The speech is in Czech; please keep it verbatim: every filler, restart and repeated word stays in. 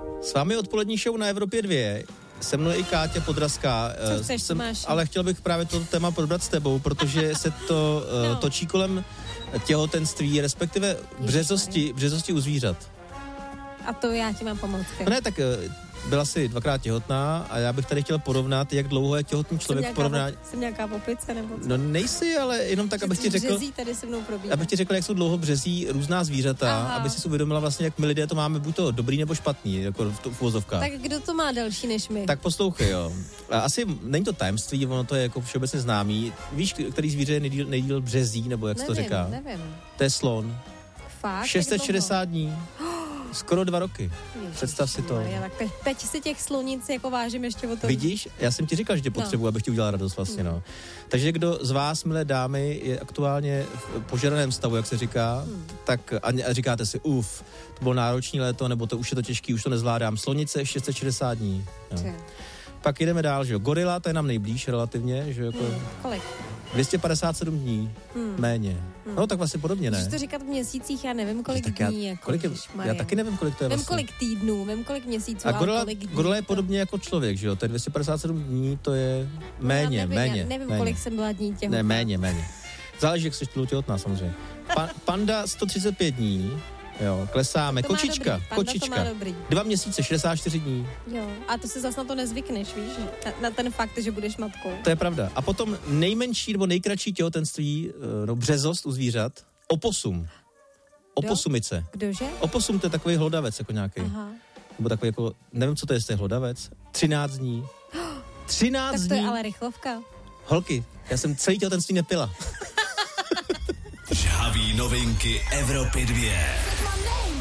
S vámi odpolední show na Evropě dvě. Se mnou i Káťa Podrazská. Co chceš, Jsem, máš? ale chtěl bych právě to téma probrat s tebou, protože se to no. uh, točí kolem těhotenství, respektive březosti, březosti u zvířat. A to já ti mám pomoct. No ne, tak uh, byla jsi dvakrát těhotná a já bych tady chtěl porovnat, jak dlouho je těhotný člověk v porovnání. Jsem nějaká popice nebo co? No nejsi, ale jenom tak, abych ti řekl, březí tady se mnou probíhá. abych ti řekl, jak jsou dlouho březí různá zvířata, Aha. aby si uvědomila vlastně, jak my lidé to máme buď to dobrý nebo špatný, jako v, v uvozovkách. Tak kdo to má delší než my? Tak poslouchej, jo. A asi není to tajemství, ono to je jako všeobecně známý. Víš, který zvíře je nejdýl, nejdýl březí, nebo jak se to říká? Nevím, To je slon. Fakt? šest set šedesát dní. Skoro dva roky. Ježiš, Představ si to. Já, tak teď, teď si těch slonic jako vážím ještě o to. Vidíš? Já jsem ti říkal, že tě potřebuji, no. abych ti udělal radost vlastně, no. Takže kdo z vás, milé dámy, je aktuálně v požadaném stavu, jak se říká, hmm. tak a říkáte si, uf, to bylo náročný léto, nebo to už je to těžký, už to nezvládám. Slonice šest set šedesát dní. No. Pak jdeme dál, že jo. Gorila, to je nám nejblíž relativně, že jo. Jako hmm. Kolik? dvě stě padesát sedm dní. Hmm. Méně. Hmm. No tak vlastně podobně, ne? Můžeš to říkat v měsících, já nevím, kolik tak já, dní. Jako, kolik je, já taky nevím, kolik to je vím, vlastně. kolik týdnů, vím, kolik měsíců, a gorila, kolik dní. gorila je podobně jako člověk, že jo? To je dvě stě padesát sedm dní, to je méně, já nevím, méně. Já nevím, méně. kolik jsem byla dní těhotná. Ne, méně, méně. Záleží, jak jsi těhotná, samozřejmě. Pa, panda sto třicet pět dní. Jo, klesáme. To Kočička, kočička. Dva měsíce, šedesát čtyři dní. Jo, a to si zase na to nezvykneš, víš, na, na ten fakt, že budeš matkou. To je pravda. A potom nejmenší nebo nejkratší těhotenství, no březost u zvířat, oposum. Oposumice. Kdože? Oposum, to je takový hlodavec, jako nějaký. Aha. Nebo takový jako, nevím, co to je, to je hlodavec. třináct dní. třináct dní. Tak to je ale rychlovka. Holky, já jsem celý těhotenství nepila. Žhaví novinky Evropy dvě.